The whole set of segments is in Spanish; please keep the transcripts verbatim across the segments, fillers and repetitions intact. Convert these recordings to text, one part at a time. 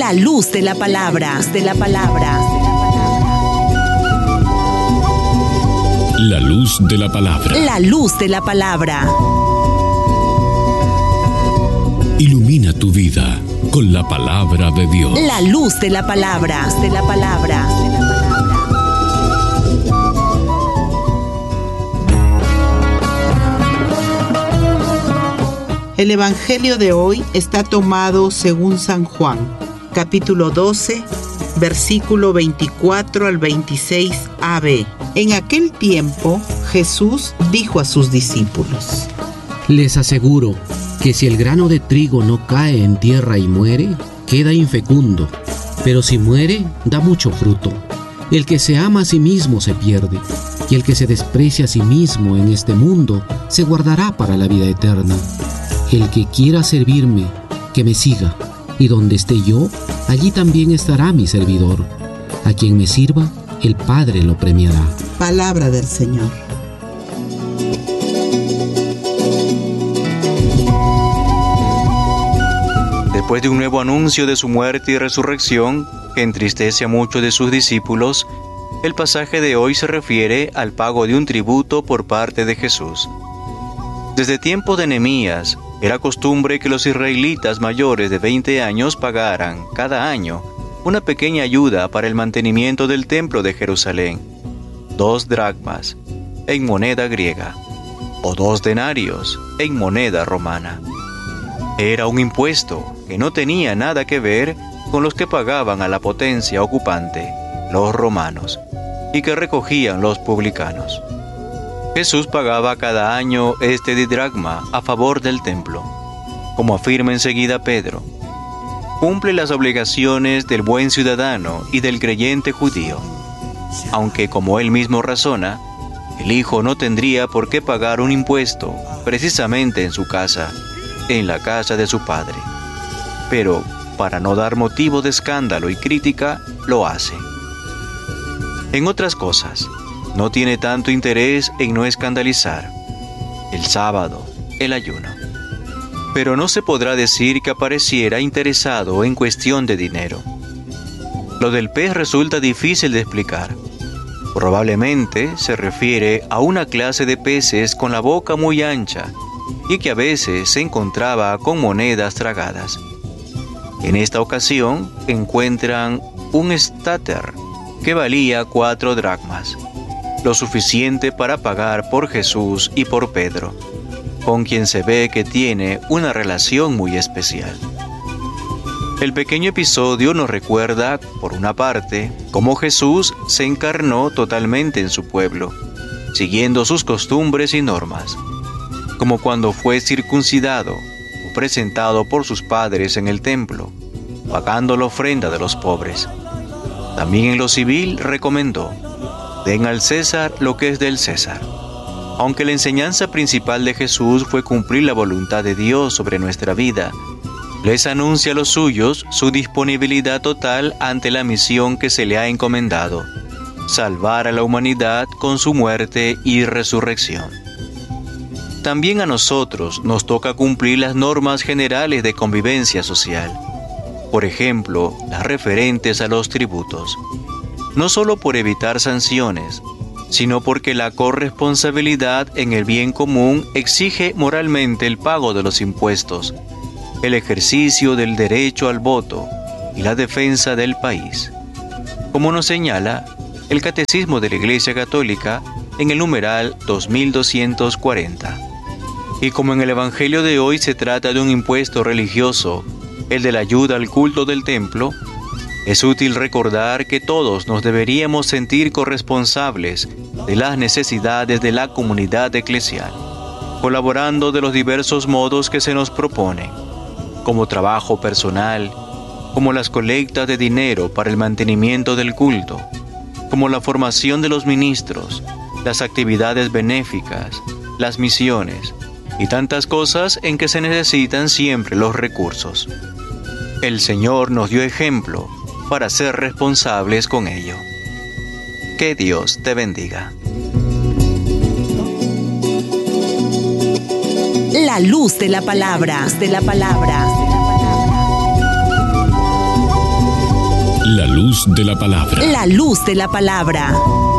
La luz de la palabra, de la palabra. La luz de la palabra. La luz de la palabra. Ilumina tu vida con la palabra de Dios. La luz de la palabra, de la palabra. El Evangelio de hoy está tomado según San Juan, capítulo doce, versículo veinticuatro al veintiséis a b. En aquel tiempo, Jesús dijo a sus discípulos: Les aseguro que si el grano de trigo no cae en tierra y muere, queda infecundo, pero si muere, da mucho fruto. El que se ama a sí mismo se pierde, y el que se desprecia a sí mismo en este mundo se guardará para la vida eterna. El que quiera servirme, que me siga, y donde esté yo, allí también estará mi servidor. A quien me sirva, el Padre lo premiará. Palabra del Señor. Después de un nuevo anuncio de su muerte y resurrección, que entristece a muchos de sus discípulos, el pasaje de hoy se refiere al pago de un tributo por parte de Jesús. Desde tiempos de Nehemías, era costumbre que los israelitas mayores de veinte años pagaran, cada año, una pequeña ayuda para el mantenimiento del templo de Jerusalén, dos dracmas, en moneda griega, o dos denarios, en moneda romana. Era un impuesto que no tenía nada que ver con los que pagaban a la potencia ocupante, los romanos, y que recogían los publicanos. Jesús pagaba cada año este didracma a favor del templo. Como afirma enseguida Pedro, cumple las obligaciones del buen ciudadano y del creyente judío, aunque, como él mismo razona, el hijo no tendría por qué pagar un impuesto precisamente en su casa, en la casa de su padre. Pero, para no dar motivo de escándalo y crítica, lo hace. En otras cosas, no tiene tanto interés en no escandalizar: el sábado, el ayuno. Pero no se podrá decir que apareciera interesado en cuestión de dinero. Lo del pez resulta difícil de explicar. Probablemente se refiere a una clase de peces con la boca muy ancha y que a veces se encontraba con monedas tragadas. En esta ocasión encuentran un estáter que valía cuatro dracmas, lo suficiente para pagar por Jesús y por Pedro, con quien se ve que tiene una relación muy especial. El pequeño episodio nos recuerda, por una parte, cómo Jesús se encarnó totalmente en su pueblo, siguiendo sus costumbres y normas, como cuando fue circuncidado o presentado por sus padres en el templo, pagando la ofrenda de los pobres. También en lo civil recomendó: den al César lo que es del César. Aunque la enseñanza principal de Jesús fue cumplir la voluntad de Dios sobre nuestra vida, les anuncia a los suyos su disponibilidad total ante la misión que se le ha encomendado: salvar a la humanidad con su muerte y resurrección. También a nosotros nos toca cumplir las normas generales de convivencia social, por ejemplo, las referentes a los tributos, no solo por evitar sanciones, sino porque la corresponsabilidad en el bien común exige moralmente el pago de los impuestos, el ejercicio del derecho al voto y la defensa del país, como nos señala el Catecismo de la Iglesia Católica en el numeral dos mil doscientos cuarenta. Y como en el Evangelio de hoy se trata de un impuesto religioso, el de la ayuda al culto del templo, es útil recordar que todos nos deberíamos sentir corresponsables de las necesidades de la comunidad eclesial, colaborando de los diversos modos que se nos proponen, como trabajo personal, como las colectas de dinero para el mantenimiento del culto, como la formación de los ministros, las actividades benéficas, las misiones y tantas cosas en que se necesitan siempre los recursos. El Señor nos dio ejemplo para ser responsables con ello. Que Dios te bendiga. La luz de la palabra, de la palabra. La luz de la palabra. La luz de la palabra.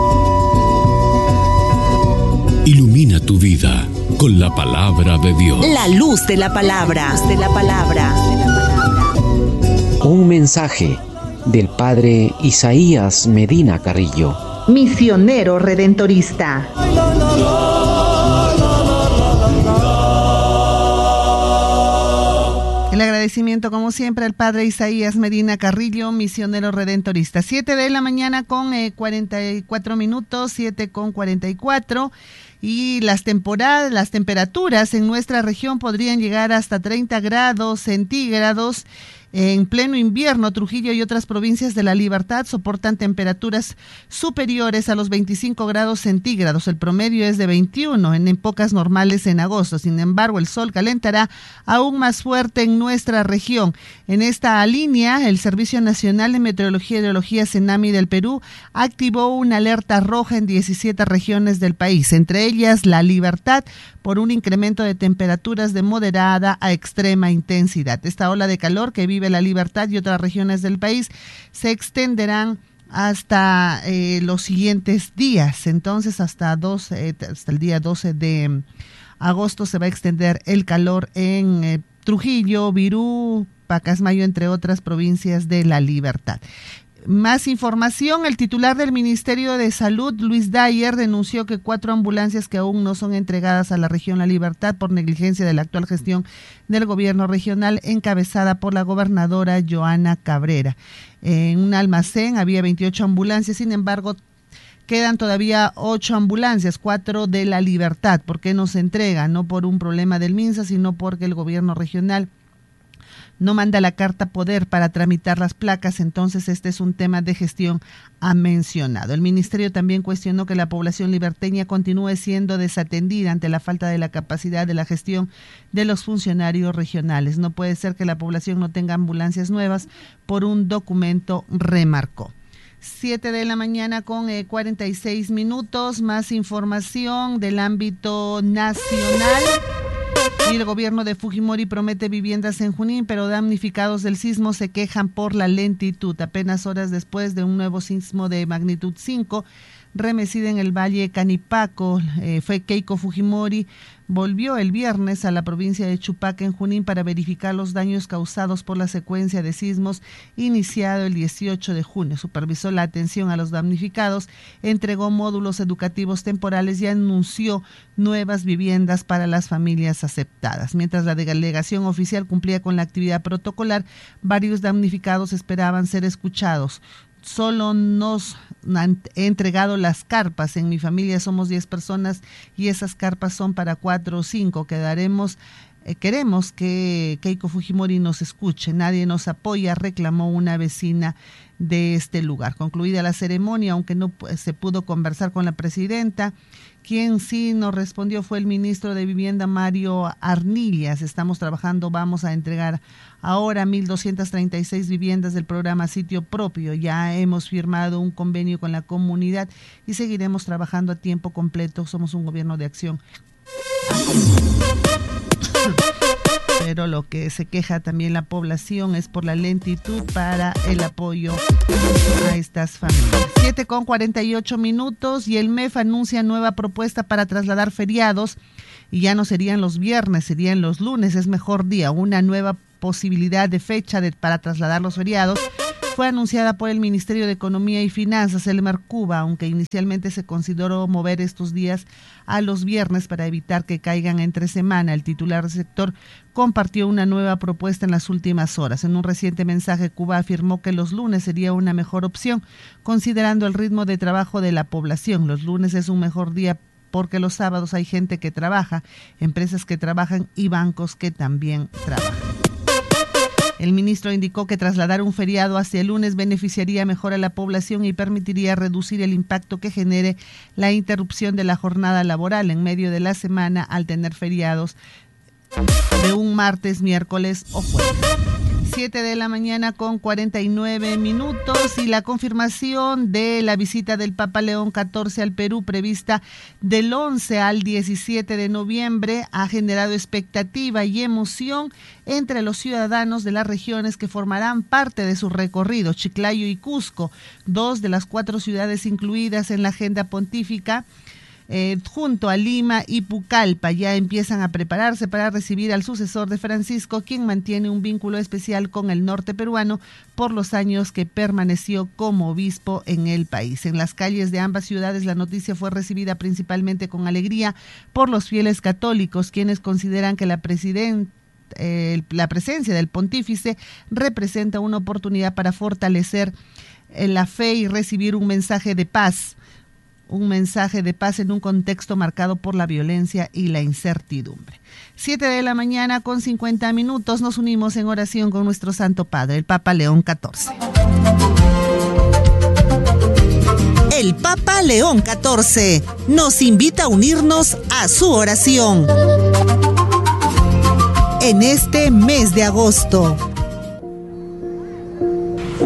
Ilumina tu vida con la palabra de Dios. La luz de la palabra. De la palabra. De la palabra. Un mensaje del padre Isaías Medina Carrillo, misionero redentorista. El agradecimiento, como siempre, al padre Isaías Medina Carrillo, misionero redentorista. Siete de la mañana con eh, cuarenta y cuatro minutos, siete con cuarenta y cuatro. Y las temporadas, las temperaturas en nuestra región podrían llegar hasta treinta grados centígrados. En pleno invierno, Trujillo y otras provincias de la Libertad soportan temperaturas superiores a los veinticinco grados centígrados. El promedio es de veintiuno en épocas normales en agosto. Sin embargo, el sol calentará aún más fuerte en nuestra región. En esta línea, el Servicio Nacional de Meteorología y Hidrología, CENAMI del Perú, activó una alerta roja en diecisiete regiones del país, entre ellas la Libertad, por un incremento de temperaturas de moderada a extrema intensidad. Esta ola de calor que vive la Libertad y otras regiones del país se extenderán hasta eh, los siguientes días. Entonces, hasta, dos, eh, hasta el día doce de agosto se va a extender el calor en eh, Trujillo, Virú, Pacasmayo, entre otras provincias de la Libertad. Más información, el titular del Ministerio de Salud, Luis Dyer, denunció que cuatro ambulancias que aún no son entregadas a la región La Libertad por negligencia de la actual gestión del gobierno regional encabezada por la gobernadora Joana Cabrera. En un almacén había veintiocho ambulancias, sin embargo, quedan todavía ocho ambulancias, cuatro de La Libertad. ¿Por qué no se entregan? No por un problema del MINSA, sino porque el gobierno regional no manda la carta poder para tramitar las placas. Entonces este es un tema de gestión, ha mencionado. El ministerio también cuestionó que la población liberteña continúe siendo desatendida ante la falta de la capacidad de la gestión de los funcionarios regionales. No puede ser que la población no tenga ambulancias nuevas por un documento, remarcó. Siete de la mañana con eh, cuarenta y seis minutos, más información del ámbito nacional. Y el gobierno de Fujimori promete viviendas en Junín, pero damnificados del sismo se quejan por la lentitud. Apenas horas después de un nuevo sismo de magnitud cinco, remecida en el Valle Canipaco, eh, fue Keiko Fujimori, volvió el viernes a la provincia de Chupaca, en Junín, para verificar los daños causados por la secuencia de sismos iniciado el dieciocho de junio. Supervisó la atención a los damnificados, entregó módulos educativos temporales y anunció nuevas viviendas para las familias afectadas. Mientras la delegación oficial cumplía con la actividad protocolar, varios damnificados esperaban ser escuchados. Solo nos han entregado las carpas. En mi familia somos diez personas y esas carpas son para cuatro o cinco. Quedaremos, eh, queremos que Keiko Fujimori nos escuche. Nadie nos apoya, reclamó una vecina de este lugar. Concluida la ceremonia, aunque no pues, se pudo conversar con la presidenta, quien sí nos respondió fue el ministro de Vivienda, Mario Arnillas. Estamos trabajando, vamos a entregar ahora mil doscientas treinta y seis viviendas del programa Sitio Propio. Ya hemos firmado un convenio con la comunidad y seguiremos trabajando a tiempo completo. Somos un gobierno de acción. Pero lo que se queja también la población es por la lentitud para el apoyo a estas familias. siete con cuarenta y ocho minutos y el M E F anuncia nueva propuesta para trasladar feriados y ya no serían los viernes, serían los lunes, es mejor día. Una nueva posibilidad de fecha de, para trasladar los feriados fue anunciada por el Ministerio de Economía y Finanzas, el Mercuba, aunque inicialmente se consideró mover estos días a los viernes para evitar que caigan entre semana. El titular del sector compartió una nueva propuesta en las últimas horas. En un reciente mensaje, Cuba afirmó que los lunes sería una mejor opción, considerando el ritmo de trabajo de la población. Los lunes es un mejor día porque los sábados hay gente que trabaja, empresas que trabajan y bancos que también trabajan. El ministro indicó que trasladar un feriado hacia el lunes beneficiaría mejor a la población y permitiría reducir el impacto que genere la interrupción de la jornada laboral en medio de la semana al tener feriados de un martes, miércoles o jueves. siete de la mañana con cuarenta y nueve minutos, y la confirmación de la visita del Papa León catorce al Perú, prevista del once al diecisiete de noviembre, ha generado expectativa y emoción entre los ciudadanos de las regiones que formarán parte de su recorrido, Chiclayo y Cusco, dos de las cuatro ciudades incluidas en la agenda pontífica. Eh, junto a Lima y Pucallpa ya empiezan a prepararse para recibir al sucesor de Francisco, quien mantiene un vínculo especial con el norte peruano por los años que permaneció como obispo en el país. En las calles de ambas ciudades la noticia fue recibida principalmente con alegría por los fieles católicos, quienes consideran que la presidenta eh, la presencia del pontífice representa una oportunidad para fortalecer eh, la fe y recibir un mensaje de paz. Un mensaje de paz en un contexto marcado por la violencia y la incertidumbre. Siete de la mañana con cincuenta minutos, nos unimos en oración con nuestro Santo Padre, el Papa León catorce. El Papa León catorce nos invita a unirnos a su oración. En este mes de agosto,